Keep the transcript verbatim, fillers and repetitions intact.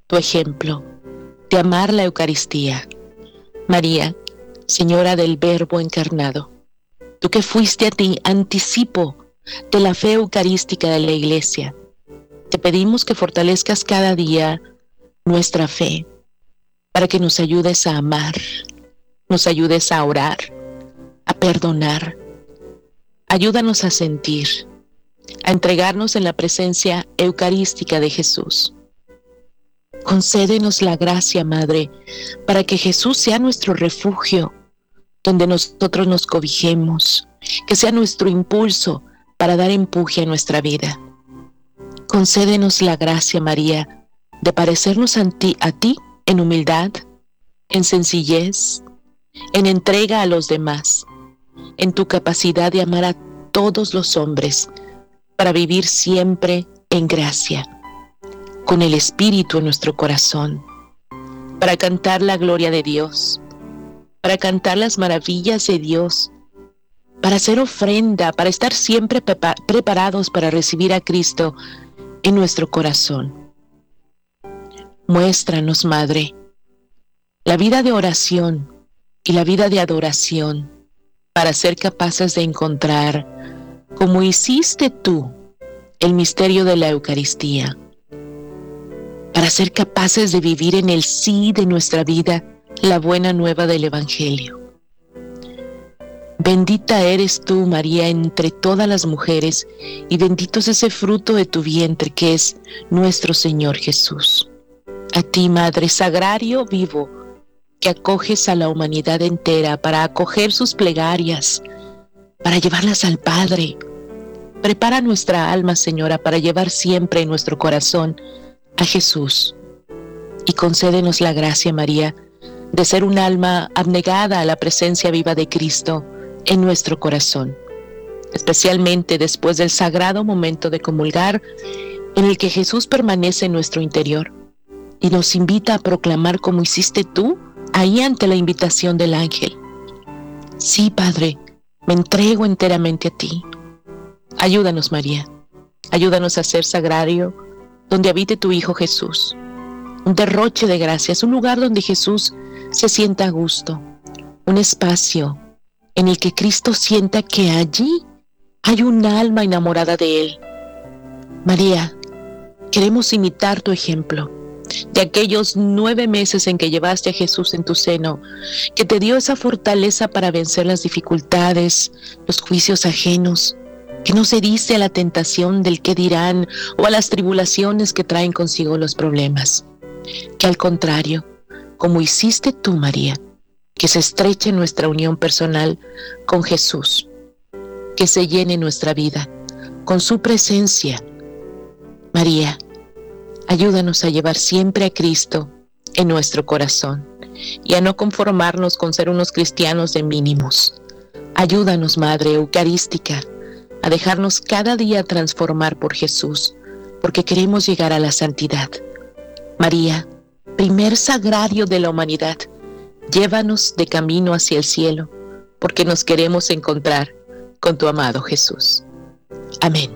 tu ejemplo de amar la Eucaristía. María, Señora del Verbo encarnado, tú que fuiste a ti anticipo de la fe eucarística de la Iglesia, te pedimos que fortalezcas cada día nuestra fe para que nos ayudes a amar, nos ayudes a orar, a perdonar. Ayúdanos a sentir, a entregarnos en la presencia eucarística de Jesús. Concédenos la gracia, Madre, para que Jesús sea nuestro refugio, donde nosotros nos cobijemos, que sea nuestro impulso para dar empuje a nuestra vida. Concédenos la gracia, María, de parecernos a ti, a ti en humildad, en sencillez, en entrega a los demás, en tu capacidad de amar a todos los hombres, para vivir siempre en gracia, con el Espíritu en nuestro corazón, para cantar la gloria de Dios, para cantar las maravillas de Dios, para hacer ofrenda, para estar siempre prepa- preparados para recibir a Cristo en nuestro corazón. Muéstranos, Madre, la vida de oración y la vida de adoración para ser capaces de encontrar, como hiciste tú, el misterio de la Eucaristía, para ser capaces de vivir en el sí de nuestra vida la buena nueva del Evangelio. Bendita eres tú, María, entre todas las mujeres, y bendito es ese fruto de tu vientre que es nuestro Señor Jesús. A ti, Madre, sagrario vivo, que acoges a la humanidad entera para acoger sus plegarias, para llevarlas al Padre. Prepara nuestra alma, Señora, para llevar siempre en nuestro corazón a Jesús. Y concédenos la gracia, María, de ser un alma abnegada a la presencia viva de Cristo en nuestro corazón, especialmente después del sagrado momento de comulgar, en el que Jesús permanece en nuestro interior y nos invita a proclamar como hiciste tú, ahí ante la invitación del ángel: sí, Padre, me entrego enteramente a ti. Ayúdanos, María, ayúdanos a ser sagrario donde habite tu Hijo Jesús, un derroche de gracias, un lugar donde Jesús se sienta a gusto, un espacio en el que Cristo sienta que allí hay un alma enamorada de Él. María, queremos imitar tu ejemplo de aquellos nueve meses en que llevaste a Jesús en tu seno, que te dio esa fortaleza para vencer las dificultades, los juicios ajenos, que no cediste a la tentación del qué dirán o a las tribulaciones que traen consigo los problemas. Que al contrario, como hiciste tú, María, que se estreche nuestra unión personal con Jesús, que se llene nuestra vida con su presencia. María, ayúdanos a llevar siempre a Cristo en nuestro corazón y a no conformarnos con ser unos cristianos de mínimos. Ayúdanos, Madre Eucarística, a dejarnos cada día transformar por Jesús, porque queremos llegar a la santidad. María, primer sagrario de la humanidad, llévanos de camino hacia el cielo, porque nos queremos encontrar con tu amado Jesús. Amén.